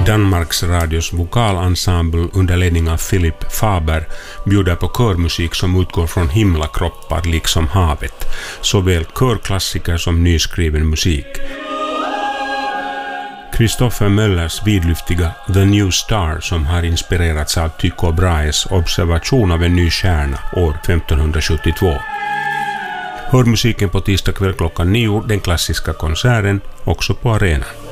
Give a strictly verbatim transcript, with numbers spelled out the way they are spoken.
Danmarks Radios vokalensemble under ledning av Philip Faber bjuder på körmusik som utgår från himlakroppar liksom havet, såväl körklassiker som nyskriven musik. Christopher Möllers vidlyftiga The New Star, som har inspirerats av Tycho Brahes observation av en ny stjärna år femtonhundrasjuttiotvå. Hör musiken på tisdag kväll klockan nio, den klassiska konserten, också på arenan.